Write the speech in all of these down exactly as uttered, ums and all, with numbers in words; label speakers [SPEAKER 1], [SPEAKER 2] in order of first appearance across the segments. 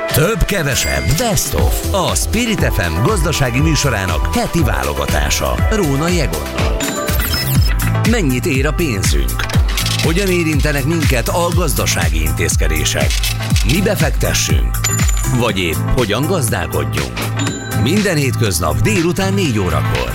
[SPEAKER 1] Több kevesebb Best of. A Spirit ef em gazdasági műsorának heti válogatása. Rónai Egonnal. Mennyit ér a pénzünk? Hogyan érintenek minket a gazdasági intézkedések? Mi befektessünk? Vagy épp hogyan gazdálkodjunk? Minden hétköznap délután négy órakor.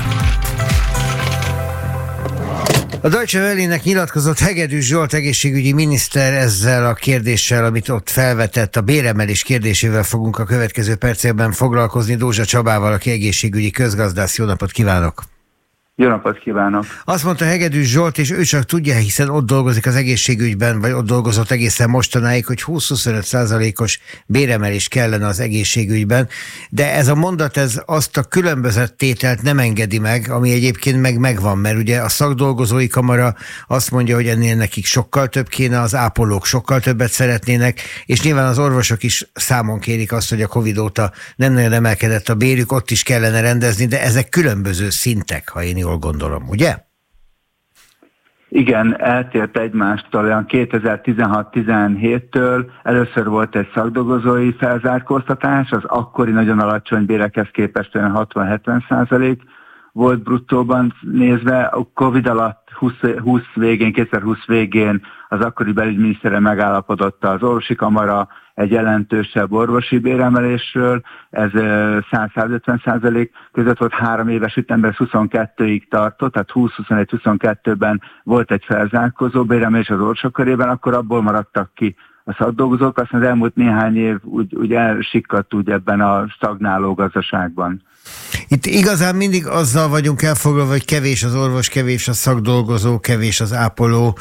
[SPEAKER 2] A Deutsche Welle-nek nyilatkozott Hegedűs Zsolt egészségügyi miniszter. Ezzel a kérdéssel, amit ott felvetett, a béremelés kérdésével fogunk a következő percekben foglalkozni Dózsa Csabával, aki egészségügyi közgazdász. Jó napot kívánok!
[SPEAKER 3] Jó napot kívánok!
[SPEAKER 2] Azt mondta Hegedűs Zsolt, és ő csak tudja, hiszen ott dolgozik az egészségügyben, vagy ott dolgozott egészen mostanáig, hogy húsz-huszonöt százalékos béremelés kellene az egészségügyben, de ez a mondat ez azt a különbözött tételt nem engedi meg, ami egyébként meg megvan, mert ugye a szakdolgozói kamara azt mondja, hogy ennél nekik sokkal több kéne, az ápolók sokkal többet szeretnének, és nyilván az orvosok is számon kérik azt, hogy a Covid óta nem nagyon emelkedett a bérük, ott is kellene rendezni, de ezek különböző szintek, ha én jól gondolom, ugye?
[SPEAKER 3] Igen, eltért egymástól, olyan kétezer-tizenhat-tizenhéttől először volt egy szakdolgozói felzárkóztatás, az akkori nagyon alacsony bérekhez képest olyan hatvan-hetven százalék volt bruttóban nézve. A Covid alatt húsz végén, kétezer-húsz végén az akkori belügyminisztere megállapodott az orvosi kamara egy jelentősebb orvosi béremelésről, ez száz-százötven százalék között volt, három éves ütemben, ez huszonkettőig tartott, tehát húsz-huszonegy-huszonkettőben volt egy felzárkózó béremelés az orvosok körében, akkor abból maradtak ki a szakdolgozók, aztán az elmúlt néhány év úgy, úgy elsikkadt úgy ebben a stagnáló gazdaságban.
[SPEAKER 2] Itt igazán mindig azzal vagyunk elfoglalva, hogy kevés az orvos, kevés a szakdolgozó, kevés az ápoló,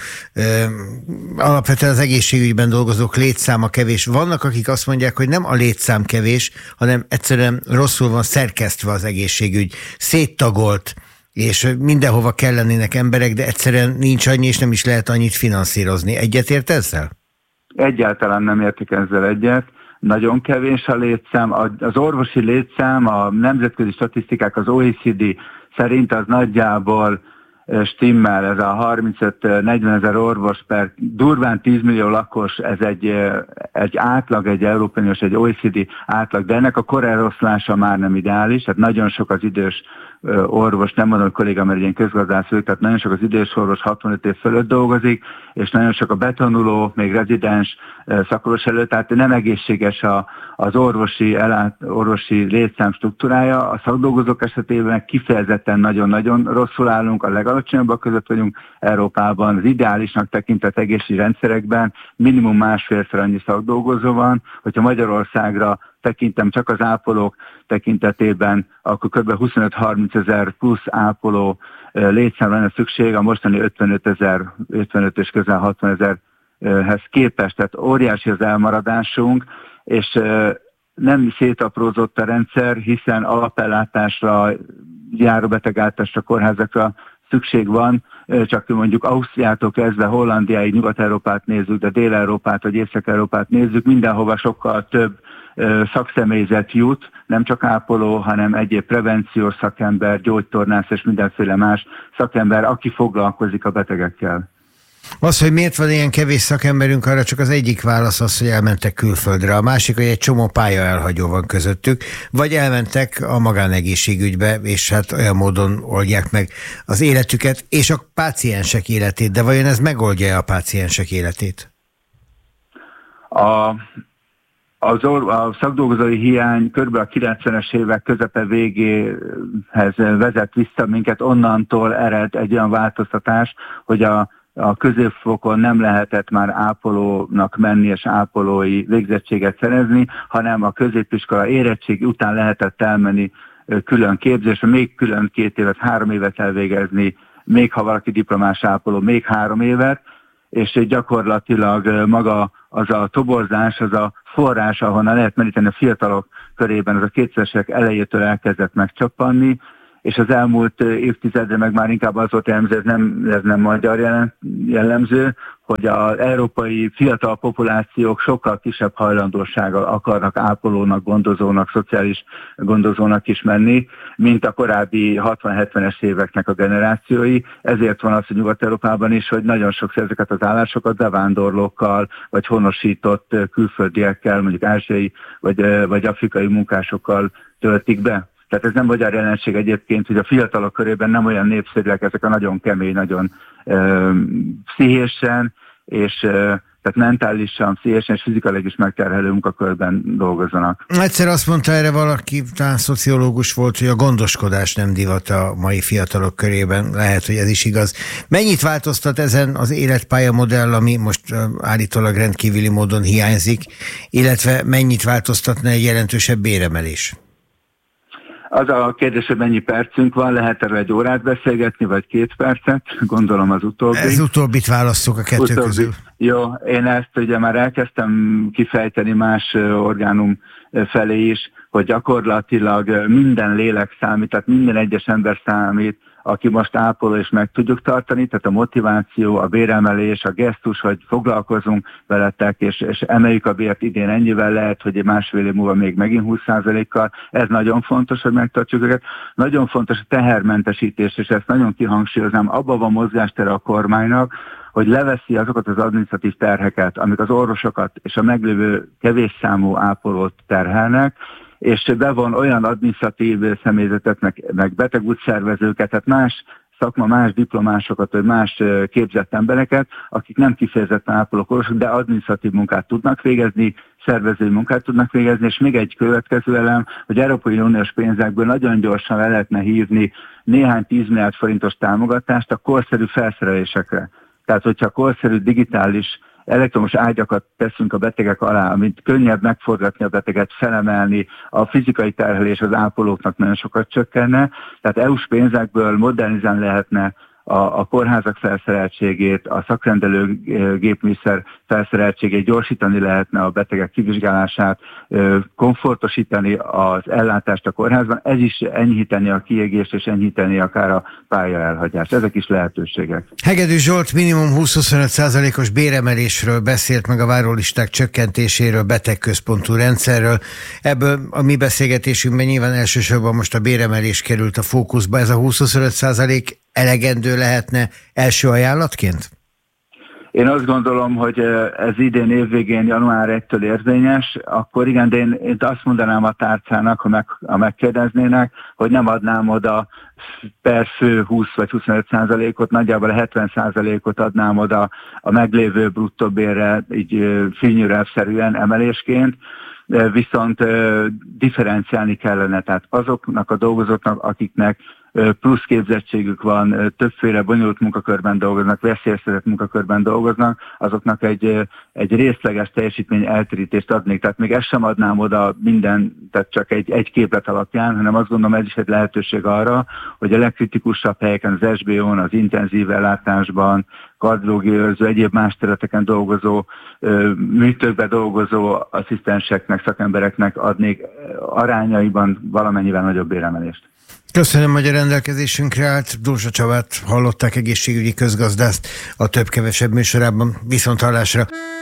[SPEAKER 2] alapvetően az egészségügyben dolgozók létszáma kevés. Vannak, akik azt mondják, hogy nem a létszám kevés, hanem egyszerűen rosszul van szerkesztve az egészségügy, széttagolt, és mindenhova kellenének emberek, de egyszerűen nincs annyi, és nem is lehet annyit finanszírozni. Egyetért ezzel? Egyáltalán
[SPEAKER 3] nem értek ezzel egyet. Nagyon kevés a létszám. Az orvosi létszám, a nemzetközi statisztikák, az o e cé dé szerint az nagyjából stimmel, ez a harmincöt-negyven ezer orvos per durván tíz millió lakos, ez egy, egy átlag, egy Európai Uniós, egy o e cé dé átlag, de ennek a koreloszlása már nem ideális, tehát nagyon sok az idős orvos, nem mondom, hogy kolléga, mert ilyen közgazdász ők, tehát nagyon sok az idős orvos hatvanöt év fölött dolgozik, és nagyon sok a betanuló, még rezidens szakorvos előtt, tehát nem egészséges a, az orvosi, elát, orvosi létszám struktúrája. A szakdolgozók esetében kifejezetten nagyon-nagyon rosszul állunk, a legalacsonyabbak között vagyunk Európában, az ideálisnak tekintett egészségügyi rendszerekben minimum másfélszer annyi szakdolgozó van. Hogyha Magyarországra tekintem csak az ápolók tekintetében, akkor kb. huszonöt-harminc ezer plusz ápoló létszámra lenne szükség, a mostani ötvenöt ezer, ötvenöt és közel hatvan ezerhez képest. Tehát óriási az elmaradásunk, és nem szétaprózott a rendszer, hiszen alapellátásra, járóbetegátásra, kórházakra szükség van, csak mondjuk Ausztriától kezdve Hollandiáig, Nyugat-Európát nézzük, de Dél-Európát vagy Észak-Európát nézzük, mindenhova sokkal több szakszemélyzet jut, nem csak ápoló, hanem egyéb prevenciós szakember, gyógytornász és mindenféle más szakember, aki foglalkozik a betegekkel.
[SPEAKER 2] Az, hogy miért van ilyen kevés szakemberünk, arra csak az egyik válasz az, hogy elmentek külföldre. A másik, hogy egy csomó pálya elhagyó van közöttük, vagy elmentek a magánegészségügybe, és hát olyan módon oldják meg az életüket, és a páciensek életét. De vajon ez megoldja a páciensek életét?
[SPEAKER 3] A... Az or- a szakdolgozói hiány kb. A kilencvenes évek közepe végéhez vezet vissza minket, onnantól ered egy olyan változtatás, hogy a, a középfokon nem lehetett már ápolónak menni és ápolói végzettséget szerezni, hanem a középiskola érettség után lehetett elmenni külön képzésre, még külön két évet, három évet elvégezni, még ha valaki diplomás ápoló, még három évet, és gyakorlatilag maga az a toborzás, az a forrás, ahonnan lehet meríteni a fiatalok körében, az a kétszeresek elejétől elkezdett megcsappanni, és az elmúlt évtizedben meg már inkább az volt jellemző, ez nem, ez nem magyar jellemző, hogy az európai fiatal populációk sokkal kisebb hajlandósággal akarnak ápolónak, gondozónak, szociális gondozónak is menni, mint a korábbi hatvan-hetvenes éveknek a generációi. Ezért van az, hogy Nyugat-Európában is, hogy nagyon sokszor ezeket az állásokat bevándorlókkal, vagy honosított külföldiekkel, mondjuk ázsiai vagy, vagy afrikai munkásokkal töltik be. Tehát ez nem magyar jelenség egyébként, hogy a fiatalok körében nem olyan népszerűek ezek a nagyon kemény, nagyon ö, pszichésen, és ö, tehát mentálisan, pszichésen és fizikailag is megterhelő munkakörben dolgozzanak.
[SPEAKER 2] Egyszer azt mondta erre valaki, talán szociológus volt, hogy a gondoskodás nem divat a mai fiatalok körében. Lehet, hogy ez is igaz. Mennyit változtat ezen az életpályamodell, ami most állítólag rendkívüli módon hiányzik, illetve mennyit változtatna egy jelentősebb béremelés?
[SPEAKER 3] Az a kérdés, hogy mennyi percünk van, lehet erről egy órát beszélgetni, vagy két percet, gondolom az utóbbi.
[SPEAKER 2] Ez utóbbit válasszuk a kettő utóbbi. közül.
[SPEAKER 3] Jó, én ezt ugye már elkezdtem kifejteni más orgánum felé is, hogy gyakorlatilag minden lélek számít, tehát minden egyes ember számít, aki most ápoló és meg tudjuk tartani, tehát a motiváció, a béremelés, a gesztus, hogy foglalkozunk veletek, és, és emeljük a bért idén ennyivel, lehet, hogy másfél év múlva még megint húsz százalékkal. Ez nagyon fontos, hogy megtartsuk őket. Nagyon fontos a tehermentesítés, és ezt nagyon kihangsúlyoznám, abban van mozgástere a kormánynak, hogy leveszi azokat az adminisztratív terheket, amik az orvosokat és a meglévő kevés számú ápolót terhelnek, és bevon olyan adminisztratív személyzetet, meg, meg betegútszervezőket, tehát más szakma, más diplomásokat, vagy más képzett embereket, akik nem kifejezetten ápolók, orvosok, de adminisztratív munkát tudnak végezni, szervezői munkát tudnak végezni, és még egy következő elem, hogy Európai Uniós pénzekből nagyon gyorsan le lehetne hívni néhány tízmilliárd forintos támogatást a korszerű felszerelésekre. Tehát, hogyha korszerű digitális elektromos ágyakat teszünk a betegek alá, amit könnyebb megforgatni a beteget, felemelni, a fizikai terhelés az ápolóknak nagyon sokat csökkenne. Tehát é u-s pénzekből modernizálni lehetne a, a kórházak felszereltségét, a szakrendelő gépműszer felszereltségét, gyorsítani lehetne a betegek kivizsgálását, komfortosítani az ellátást a kórházban, ez is enyhíteni a kiégést és enyhíteni akár a pálya elhagyást. Ezek is lehetőségek.
[SPEAKER 2] Hegedűs Zsolt minimum húsz-huszonöt százalékos béremelésről beszélt, meg a várólisták csökkentéséről, betegközpontú rendszerről. Ebből a mi beszélgetésünkben nyilván elsősorban most a béremelés került a fókuszba. Ez a húsz-huszonöt százalék elegendő lehetne első ajánlatként?
[SPEAKER 3] Én azt gondolom, hogy ez idén évvégén, január elsejétől érvényes, akkor igen, de én, én azt mondanám a tárcának, ha, meg, ha megkérdeznének, hogy nem adnám oda per fő húsz vagy huszonöt százalékot, nagyjából a hetven százalékot adnám oda a meglévő bruttóbérre, így fényűrelvszerűen emelésként, viszont differenciálni kellene, tehát azoknak a dolgozóknak, akiknek plusz képzettségük van, többféle bonyolult munkakörben dolgoznak, veszélyeztetett munkakörben dolgoznak, azoknak egy, egy részleges teljesítmény eltérítést adnék. Tehát még ezt sem adnám oda minden, tehát csak egy, egy képlet alapján, hanem azt gondolom, ez is egy lehetőség arra, hogy a legkritikusabb helyeken, az es bé ó-n, az intenzív ellátásban, kardiológiai őrző, egyéb más területeken dolgozó, műtőkben dolgozó asszisztenseknek, szakembereknek adnék arányaiban valamennyivel nagyobb béremelést.
[SPEAKER 2] Köszönöm, hogy a rendelkezésünkre állt. Dózsa Csabát hallották, egészségügyi közgazdászt a Több-Kevesebb műsorában. Viszont hallásra.